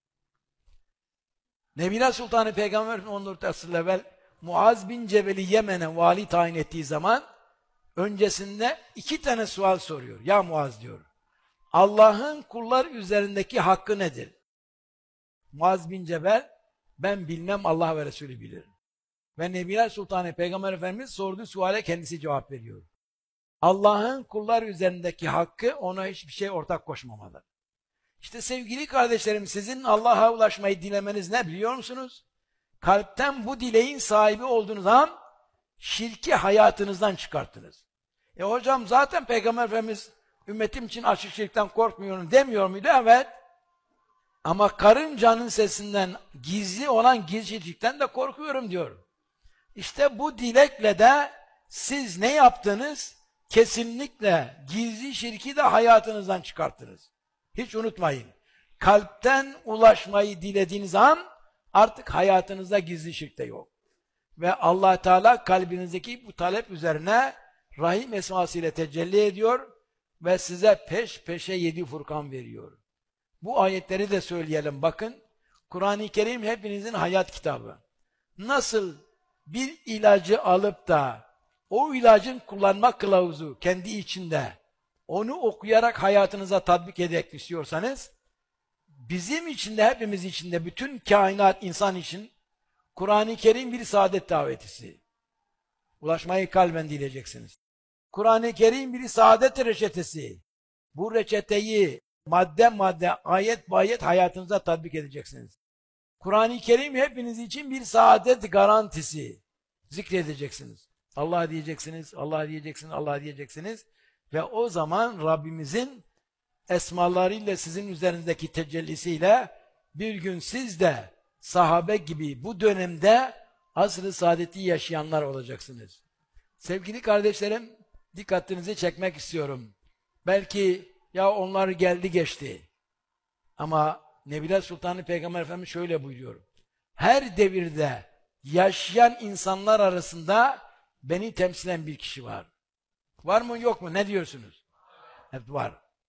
Speaker 1: Nebiler Sultanı Peygamber on dört asır evvel Muaz bin Cebel'i Yemen'e vali tayin ettiği zaman öncesinde iki tane sual soruyor. Ya Muaz diyor, Allah'ın kullar üzerindeki hakkı nedir? Muaz bin Cebel, ben bilmem, Allah ve Resulü bilir. Ve Nebiler Sultanı Peygamber Efendimiz sorduğu suale kendisi cevap veriyor. Allah'ın kullar üzerindeki hakkı ona hiçbir şey ortak koşmamalı. İşte sevgili kardeşlerim, sizin Allah'a ulaşmayı dilemeniz ne biliyor musunuz? Kalpten bu dileğin sahibi olduğunuz an şirki hayatınızdan çıkarttınız. E hocam zaten Peygamber Efendimiz ümmetim için açık şirkten korkmuyorum demiyor muydu? Evet. Ama karıncanın sesinden gizli olan gizli şirkten de korkuyorum diyor. İşte bu dilekle de siz ne yaptınız? Kesinlikle gizli şirki de hayatınızdan çıkarttınız. Hiç unutmayın. Kalpten ulaşmayı dilediğiniz an artık hayatınızda gizli şirk de yok. Ve Allah Teala kalbinizdeki bu talep üzerine Rahim esmasıyla tecelli ediyor ve size peş peşe yedi Furkan veriyor. Bu ayetleri de söyleyelim. Bakın, Kur'an-ı Kerim hepinizin hayat kitabı. Nasıl bir ilacı alıp da o ilacın kullanma kılavuzu kendi içinde onu okuyarak hayatınıza tatbik edek istiyorsanız, bizim içinde, hepimiz içinde, bütün kainat insan için Kur'an-ı Kerim bir saadet davetisi. Ulaşmayı kalben dileyeceksiniz. Kur'an-ı Kerim bir saadet reçetesi. Bu reçeteyi madde madde, ayet bayet hayatınıza tatbik edeceksiniz. Kur'an-ı Kerim hepiniz için bir saadet garantisi. Zikredeceksiniz. Allah diyeceksiniz, Allah diyeceksiniz, Allah diyeceksiniz. Ve o zaman Rabbimizin esmalarıyla sizin üzerinizdeki tecellisiyle bir gün siz de sahabe gibi bu dönemde asr-ı saadeti yaşayanlar olacaksınız. Sevgili kardeşlerim, dikkatinizi çekmek istiyorum. Belki ya onlar geldi geçti. Ama Nebiler Sultanı Peygamber Efendimiz şöyle buyuruyor. Her devirde yaşayan insanlar arasında beni temsilen bir kişi var. Var mı yok mu? Ne diyorsunuz? Evet, var.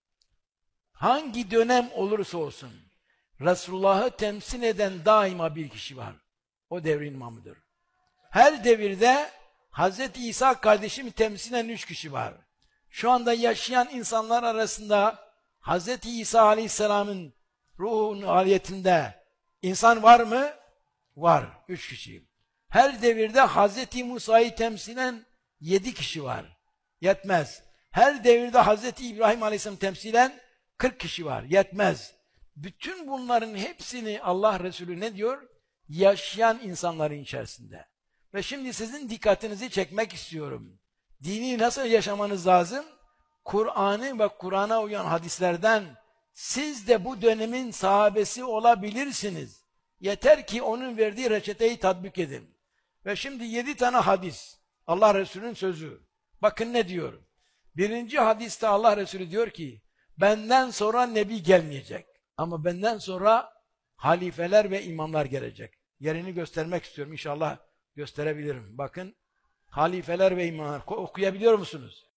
Speaker 1: Hangi dönem olursa olsun Resulullah'ı temsil eden daima bir kişi var. O devrin imamıdır. Her devirde Hazreti İsa kardeşimi temsilen üç kişi var. Şu anda yaşayan insanlar arasında Hazreti İsa Aleyhisselam'ın ruhun aliyetinde insan var mı? Var. Üç kişi. Her devirde Hazreti Musa'yı temsilen yedi kişi var. Yetmez. Her devirde Hazreti İbrahim Aleyhisselam temsilen kırk kişi var. Yetmez. Bütün bunların hepsini Allah Resulü ne diyor? Yaşayan insanların içerisinde. Ve şimdi sizin dikkatinizi çekmek istiyorum. Dini nasıl yaşamanız lazım? Kur'an'ı ve Kur'an'a uyan hadislerden siz de bu dönemin sahabesi olabilirsiniz. Yeter ki onun verdiği reçeteyi tatbik edin. Ve şimdi yedi tane hadis. Allah Resulü'nün sözü. Bakın ne diyor? Birinci hadiste Allah Resulü diyor ki, benden sonra nebi gelmeyecek. Ama benden sonra halifeler ve imamlar gelecek. Yerini göstermek istiyorum. İnşallah gösterebilirim. Bakın, halifeler ve imamlar. Okuyabiliyor musunuz?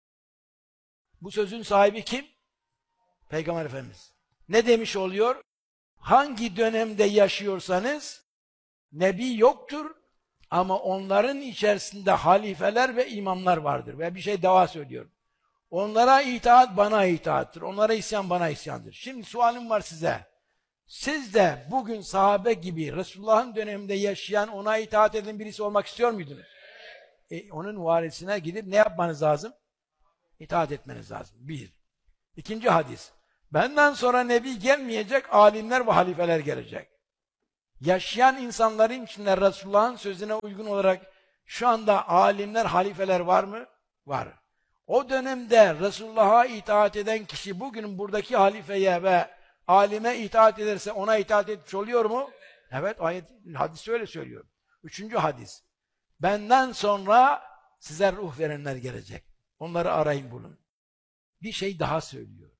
Speaker 1: Bu sözün sahibi kim? Peygamber Efendimiz. Ne demiş oluyor? Hangi dönemde yaşıyorsanız nebi yoktur ama onların içerisinde halifeler ve imamlar vardır. Ve bir şey daha söylüyor. Onlara itaat bana itaattır. Onlara isyan bana isyandır. Şimdi sualim var size. Siz de bugün sahabe gibi Resulullah'ın döneminde yaşayan, ona itaat eden birisi olmak istiyor muydunuz? E, onun varisine gidip ne yapmanız lazım? İtaat etmeniz lazım. Bir. İkinci hadis. Benden sonra nebi gelmeyecek, alimler ve halifeler gelecek. Yaşayan insanların içinde Resulullah'ın sözüne uygun olarak şu anda alimler, halifeler var mı? Var. O dönemde Resulullah'a itaat eden kişi bugün buradaki halifeye ve alime itaat ederse ona itaat etmiş oluyor mu? Evet, ayet, hadis öyle söylüyor. Üçüncü hadis. Benden sonra size ruh verenler gelecek. Onları arayın bulun. Bir şey daha söylüyor.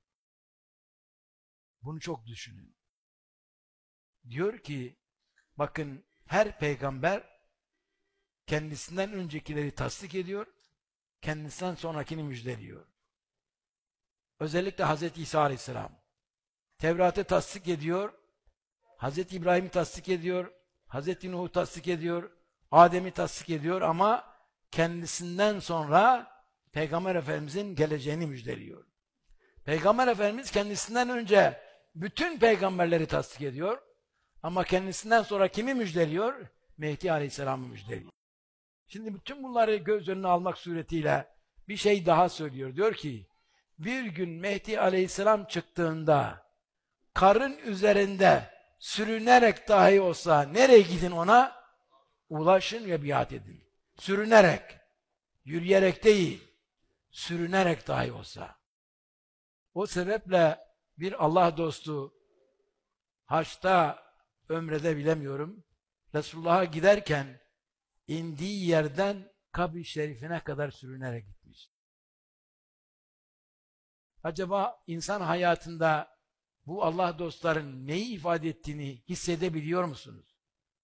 Speaker 1: Bunu çok düşünün. Diyor ki, bakın her peygamber kendisinden öncekileri tasdik ediyor, kendisinden sonrakini müjdeliyor. Özellikle Hazreti İsa Aleyhisselam. Tevrat'ı tasdik ediyor, Hazreti İbrahim'i tasdik ediyor, Hazreti Nuh'u tasdik ediyor, Adem'i tasdik ediyor ama kendisinden sonra Peygamber Efendimiz'in geleceğini müjdeliyor. Peygamber Efendimiz kendisinden önce bütün peygamberleri tasdik ediyor ama kendisinden sonra kimi müjdeliyor? Mehdi Aleyhisselam'ı müjdeliyor. Şimdi bütün bunları göz önüne almak suretiyle bir şey daha söylüyor. Diyor ki, bir gün Mehdi Aleyhisselam çıktığında karın üzerinde sürünerek dahi olsa nereye gidin ona? Ulaşın ve biat edin. Sürünerek, yürüyerek değil, sürünerek dahi olsa. O sebeple bir Allah dostu haçta, ömrede bilemiyorum, Resulullah'a giderken indiği yerden kabri şerifine kadar sürünerek gitmiş. Acaba insan hayatında bu Allah dostların neyi ifade ettiğini hissedebiliyor musunuz?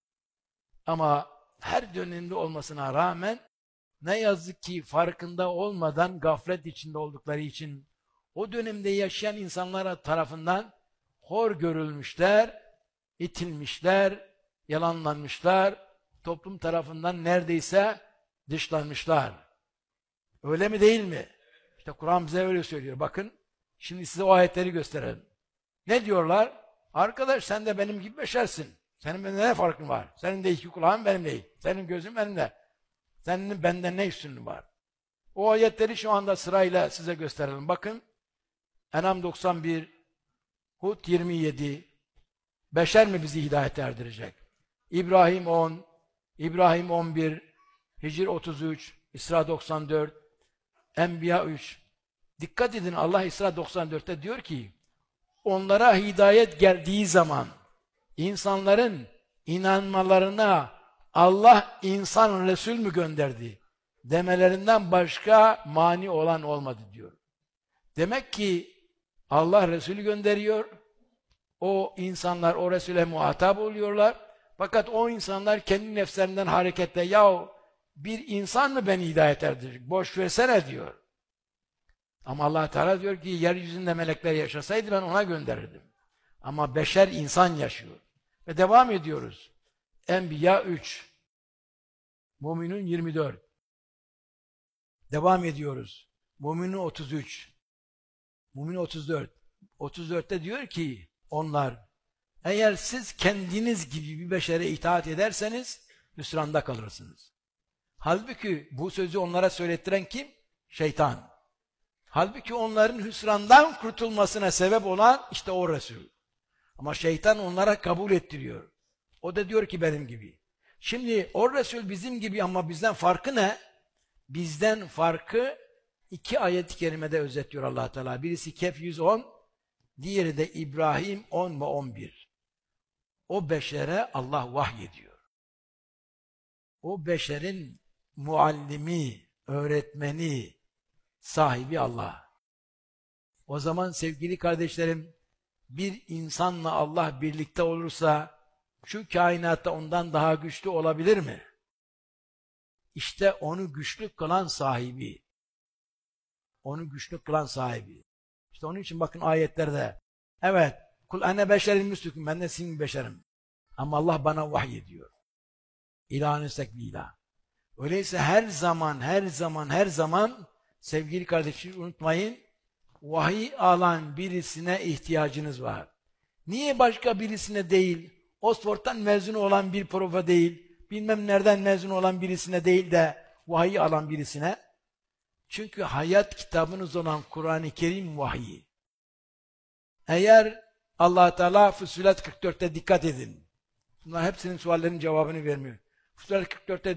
Speaker 1: Ama her dönemde olmasına rağmen ne yazık ki farkında olmadan gaflet içinde oldukları için o dönemde yaşayan insanlara tarafından hor görülmüşler, itilmişler, yalanlanmışlar, toplum tarafından neredeyse dışlanmışlar. Öyle mi değil mi? İşte Kur'an bize öyle söylüyor. Bakın, şimdi size o ayetleri gösterelim. Ne diyorlar? Arkadaş sen de benim gibi beşersin. Senin benden ne farkın var? Senin de iki kulağın benim değil. Senin gözün benim de. Senin benden ne üstünlüğün var? O ayetleri şu anda sırayla size gösterelim. Bakın, En'am doksan bir, Hud yirmi yedi, beşer mi bizi hidayete erdirecek? İbrahim on, İbrahim on bir, Hicr otuz üç, İsra doksan dört, Enbiya üç. Dikkat edin, Allah İsra doksan dörtte diyor ki, onlara hidayet geldiği zaman insanların inanmalarına Allah insan Resul mü gönderdi demelerinden başka mani olan olmadı diyor. Demek ki Allah Resulü gönderiyor, o insanlar o Resul'e muhatap oluyorlar, fakat o insanlar kendi nefslerinden hareketle, yahu bir insan mı beni hidayet erdirecek, boş versene diyor. Ama Allah Teala diyor ki, yeryüzünde melekler yaşasaydı ben ona gönderirdim. Ama beşer insan yaşıyor. Ve devam ediyoruz. Enbiya üç, Müminun yirmi dört. Devam ediyoruz. Müminun otuz üç, Müminun otuz dört. otuz dörtte diyor ki onlar, eğer siz kendiniz gibi bir beşere itaat ederseniz hüsranda kalırsınız. Halbuki bu sözü onlara söylettiren kim? Şeytan. Halbuki onların hüsrandan kurtulmasına sebep olan işte o Resul. Ama şeytan onlara kabul ettiriyor. O da diyor ki benim gibi. Şimdi o Resul bizim gibi ama bizden farkı ne? Bizden farkı iki ayet-i kerimede özetliyor Allah Teala. Birisi Kehf yüz on, diğeri de İbrahim on ve on bir. O beşere Allah vahyediyor. O beşerin muallimi, öğretmeni, sahibi Allah. O zaman sevgili kardeşlerim, bir insanla Allah birlikte olursa şu kainatta ondan daha güçlü olabilir mi? İşte onu güçlü kılan sahibi. Onu güçlü kılan sahibi. İşte onun için bakın ayetlerde. Evet, kul ene beşerin müslüküm, ben de sizin beşerim. Ama Allah bana vahyediyor. İlahın sekbilah. Öyleyse her zaman, her zaman, her zaman sevgili kardeşim unutmayın, vahiy alan birisine ihtiyacınız var. Niye başka birisine değil, Oxford'dan mezun olan bir profa değil, bilmem nereden mezun olan birisine değil de vahiy alan birisine? Çünkü hayat kitabınız olan Kur'an-ı Kerim vahiy. Eğer Allah Teala Fussilet kırk dörtte dikkat edin. Bunlar hepsinin suallerinin cevabını vermiyor. Fussilet kırk dörtte